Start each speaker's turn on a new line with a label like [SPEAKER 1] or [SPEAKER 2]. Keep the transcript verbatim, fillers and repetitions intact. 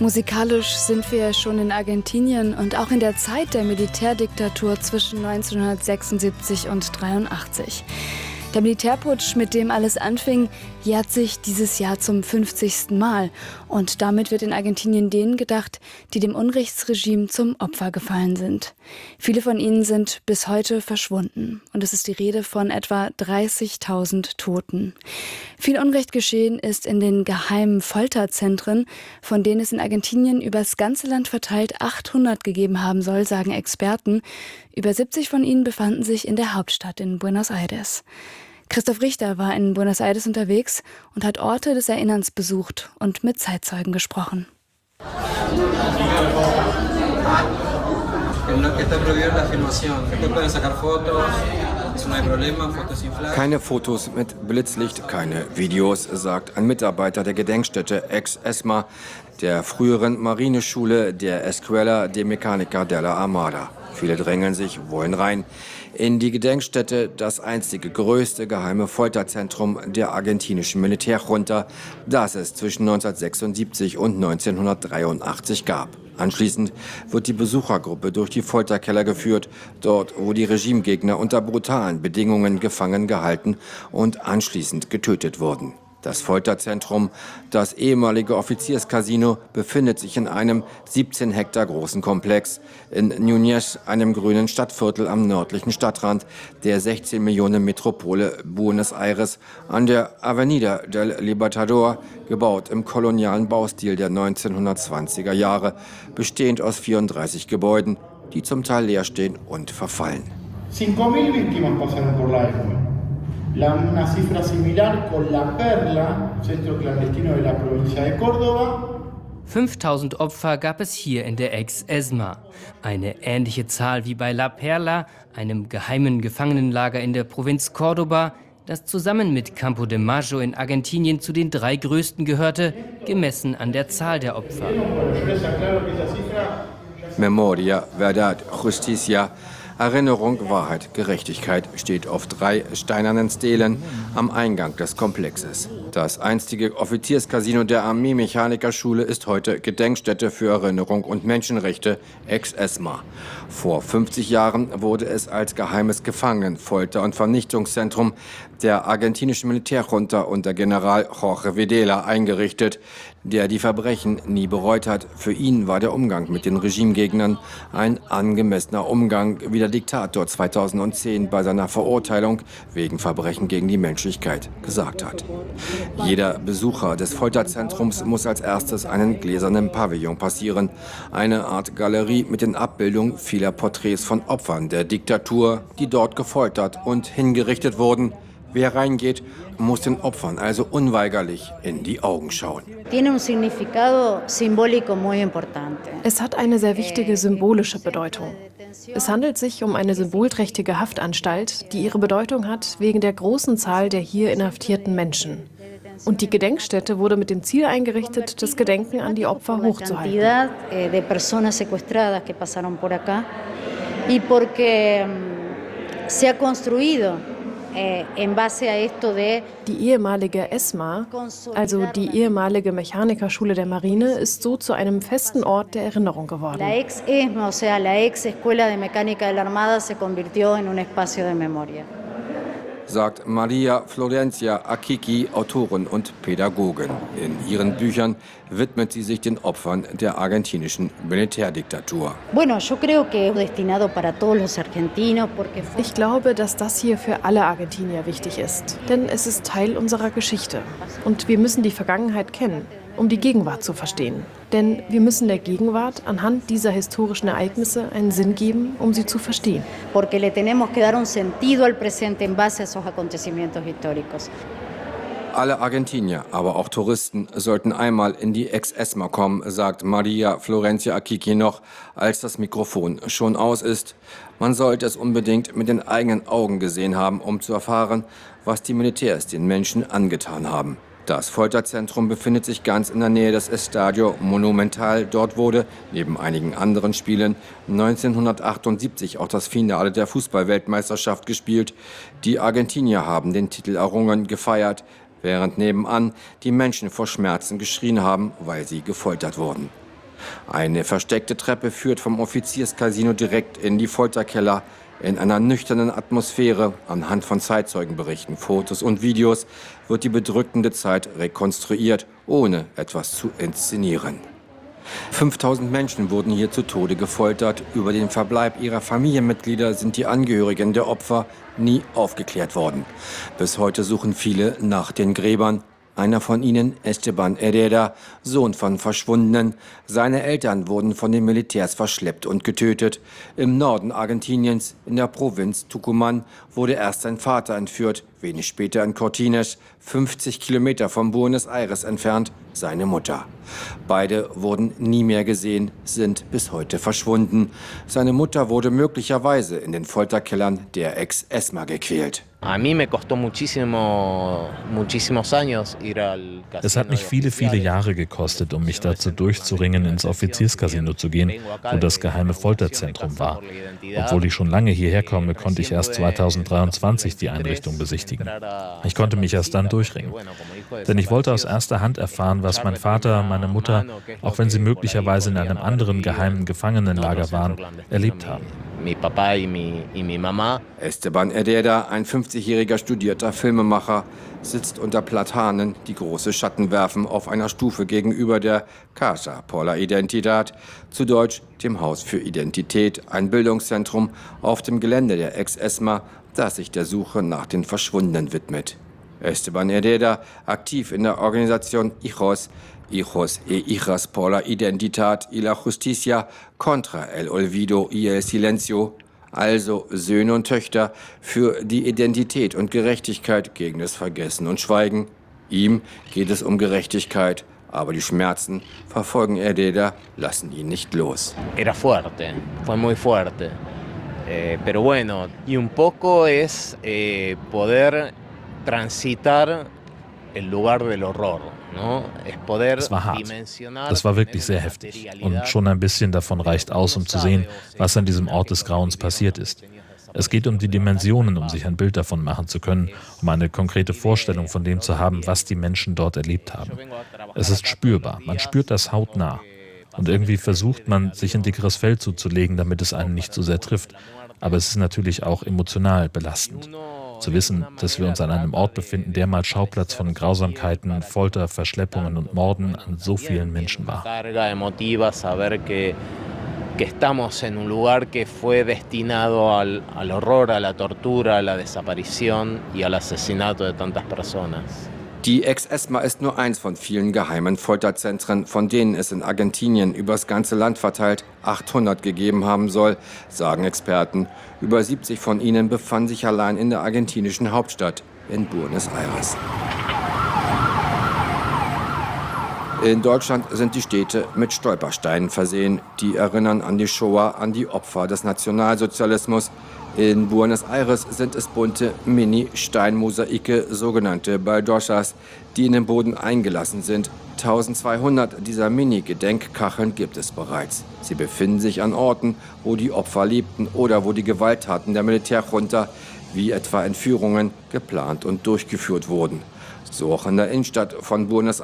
[SPEAKER 1] Musikalisch sind wir schon in Argentinien und auch in der Zeit der Militärdiktatur zwischen neunzehnhundertsechsundsiebzig und dreiundachtzig. Der Militärputsch, mit dem alles anfing, jährt sich dieses Jahr zum fünfzigsten Mal. Und damit wird in Argentinien denen gedacht, die dem Unrechtsregime zum Opfer gefallen sind. Viele von ihnen sind bis heute verschwunden. Und es ist die Rede von etwa dreißigtausend Toten. Viel Unrecht geschehen ist in den geheimen Folterzentren, von denen es in Argentinien übers ganze Land verteilt achthundert gegeben haben soll, sagen Experten. Über siebzig von ihnen befanden sich in der Hauptstadt in Buenos Aires. Christoph Richter war in Buenos Aires unterwegs und hat Orte des Erinnerns besucht und mit Zeitzeugen gesprochen.
[SPEAKER 2] Keine Fotos mit Blitzlicht, keine Videos, sagt ein Mitarbeiter der Gedenkstätte Ex-ESMA, der früheren Marineschule der Escuela de Mecánica de la Armada. Viele drängen sich, wollen rein in die Gedenkstätte, das einzige größte geheime Folterzentrum der argentinischen Militärjunta, das es zwischen neunzehnhundertsechsundsiebzig und neunzehnhundertdreiundachtzig gab. Anschließend wird die Besuchergruppe durch die Folterkeller geführt, dort, wo die Regimegegner unter brutalen Bedingungen gefangen gehalten und anschließend getötet wurden. Das Folterzentrum, das ehemalige Offizierscasino, befindet sich in einem siebzehn Hektar großen Komplex in Núñez, einem grünen Stadtviertel am nördlichen Stadtrand der sechzehn Millionen Metropole Buenos Aires an der Avenida del Libertador, gebaut im kolonialen Baustil der neunzehnhundertzwanziger Jahre, bestehend aus vierunddreißig Gebäuden, die zum Teil leer stehen und verfallen.
[SPEAKER 3] cinco mil víctimas pasaron por la época. Una cifra similar con La Perla, centro clandestino de la provincia de Córdoba.
[SPEAKER 4] fünftausend Opfer gab es hier in der Ex-ESMA. Eine ähnliche Zahl wie bei La Perla, einem geheimen Gefangenenlager in der Provinz Córdoba, das zusammen mit Campo de Mayo in Argentinien zu den drei größten gehörte, gemessen an der Zahl der Opfer.
[SPEAKER 2] Memoria, Verdad, Justicia. Erinnerung, Wahrheit, Gerechtigkeit steht auf drei steinernen Stelen am Eingang des Komplexes. Das einstige Offizierscasino der Armeemechanikerschule ist heute Gedenkstätte für Erinnerung und Menschenrechte, Ex-ESMA. Vor fünfzig Jahren wurde es als geheimes Gefangenen-, Folter- und Vernichtungszentrum der argentinischen Militärjunta unter General Jorge Videla eingerichtet, der die Verbrechen nie bereut hat. Für ihn war der Umgang mit den Regimegegnern ein angemessener Umgang, wie der Diktator zweitausendzehn bei seiner Verurteilung wegen Verbrechen gegen die Menschlichkeit gesagt hat. Jeder Besucher des Folterzentrums muss als erstes einen gläsernen Pavillon passieren, eine Art Galerie mit den Abbildungen vieler Porträts von Opfern der Diktatur, die dort gefoltert und hingerichtet wurden. Wer reingeht, muss den Opfern also unweigerlich in die Augen schauen.
[SPEAKER 5] Es hat eine sehr wichtige symbolische Bedeutung. Es handelt sich um eine symbolträchtige Haftanstalt, die ihre Bedeutung hat wegen der großen Zahl der hier inhaftierten Menschen. Und die Gedenkstätte wurde mit dem Ziel eingerichtet, das Gedenken an die Opfer hochzuhalten. Die ehemalige ESMA, also die ehemalige Mechanikerschule der Marine, ist so zu einem festen Ort der Erinnerung geworden.
[SPEAKER 6] La ex-ESMA, o sea, la ex-Escuela de Mecánica de la Armada, se convirtió en un espacio de memoria.
[SPEAKER 2] Sagt Maria Florencia Akiki, Autorin und Pädagogin. In ihren Büchern widmet sie sich den Opfern der argentinischen Militärdiktatur.
[SPEAKER 5] Ich glaube, dass das hier für alle Argentinier wichtig ist, denn es ist Teil unserer Geschichte. Und wir müssen die Vergangenheit kennen, um die Gegenwart zu verstehen. Denn wir müssen der Gegenwart anhand dieser historischen Ereignisse einen Sinn geben, um sie zu verstehen.
[SPEAKER 6] Porque le tenemos que dar un sentido al presente en base a esos acontecimientos históricos.
[SPEAKER 2] Alle Argentinier, aber auch Touristen, sollten einmal in die Ex-ESMA kommen, sagt Maria Florencia Akiki noch, als das Mikrofon schon aus ist. Man sollte es unbedingt mit den eigenen Augen gesehen haben, um zu erfahren, was die Militärs den Menschen angetan haben. Das Folterzentrum befindet sich ganz in der Nähe des Estadio Monumental. Dort wurde, neben einigen anderen Spielen, neunzehnhundertachtundsiebzig auch das Finale der Fußball-Weltmeisterschaft gespielt. Die Argentinier haben den Titel errungen, gefeiert, während nebenan die Menschen vor Schmerzen geschrien haben, weil sie gefoltert wurden. Eine versteckte Treppe führt vom Offizierscasino direkt in die Folterkeller. In einer nüchternen Atmosphäre, anhand von Zeitzeugenberichten, Fotos und Videos, wird die bedrückende Zeit rekonstruiert, ohne etwas zu inszenieren. fünftausend Menschen wurden hier zu Tode gefoltert. Über den Verbleib ihrer Familienmitglieder sind die Angehörigen der Opfer nie aufgeklärt worden. Bis heute suchen viele nach den Gräbern. Einer von ihnen, Esteban Herrera, Sohn von Verschwundenen. Seine Eltern wurden von den Militärs verschleppt und getötet. Im Norden Argentiniens, in der Provinz Tucumán, wurde erst sein Vater entführt, wenig später in Cortines, fünfzig Kilometer von Buenos Aires entfernt, seine Mutter. Beide wurden nie mehr gesehen, sind bis heute verschwunden. Seine Mutter wurde möglicherweise in den Folterkellern der Ex-ESMA gequält.
[SPEAKER 7] Es hat mich viele, viele Jahre gekostet, um mich dazu durchzuringen, ins Offizierscasino zu gehen, wo das geheime Folterzentrum war. Obwohl ich schon lange hierher komme, konnte ich erst zweitausenddreiundzwanzig die Einrichtung besichtigen. Ich konnte mich erst dann durchringen. Denn ich wollte aus erster Hand erfahren, was mein Vater, meine Mutter, auch wenn sie möglicherweise in einem anderen geheimen Gefangenenlager waren, erlebt haben.
[SPEAKER 2] Esteban Herrera, ein fünfzigjähriger studierter Filmemacher, sitzt unter Platanen, die große Schatten werfen, auf einer Stufe gegenüber der Casa por la Identidad, zu Deutsch dem Haus für Identität, ein Bildungszentrum auf dem Gelände der Ex-ESMA, das sich der Suche nach den Verschwundenen widmet. Esteban Herrera, aktiv in der Organisation Hijos, Hijos e Hijas por la Identidad y la Justicia contra el Olvido y el Silencio, also Söhne und Töchter für die Identität und Gerechtigkeit gegen das Vergessen und Schweigen. Ihm geht es um Gerechtigkeit, aber die Schmerzen verfolgen Herrera, lassen ihn nicht los.
[SPEAKER 8] Era fuerte, fue muy fuerte. Eh, pero bueno, y un poco es eh, poder transitar el lugar del horror.
[SPEAKER 7] Es war hart. Das war wirklich sehr heftig. Und schon ein bisschen davon reicht aus, um zu sehen, was an diesem Ort des Grauens passiert ist. Es geht um die Dimensionen, um sich ein Bild davon machen zu können, um eine konkrete Vorstellung von dem zu haben, was die Menschen dort erlebt haben. Es ist spürbar, man spürt das hautnah. Und irgendwie versucht man, sich ein dickeres Fell zuzulegen, damit es einen nicht so sehr trifft. Aber es ist natürlich auch emotional belastend. Zu wissen, dass wir uns an einem Ort befinden, der mal Schauplatz von Grausamkeiten, Folter, Verschleppungen und Morden an so vielen Menschen war.
[SPEAKER 8] Que estamos en un lugar que fue destinado al, al horror, a la tortura, a la desaparición y al asesinato de tantas personas.
[SPEAKER 2] Die Ex-ESMA ist nur eins von vielen geheimen Folterzentren, von denen es in Argentinien übers ganze Land verteilt achthundert gegeben haben soll, sagen Experten. Über siebzig von ihnen befanden sich allein in der argentinischen Hauptstadt, in Buenos Aires. In Deutschland sind die Städte mit Stolpersteinen versehen. Die erinnern an die Shoah, an die Opfer des Nationalsozialismus. In Buenos Aires sind es bunte Mini-Steinmosaike, sogenannte Baldoschas, die in den Boden eingelassen sind. eintausendzweihundert dieser Mini-Gedenkkacheln gibt es bereits. Sie befinden sich an Orten, wo die Opfer lebten oder wo die Gewalttaten der Militärjunta, wie etwa Entführungen, geplant und durchgeführt wurden. So auch in der Innenstadt von Buenos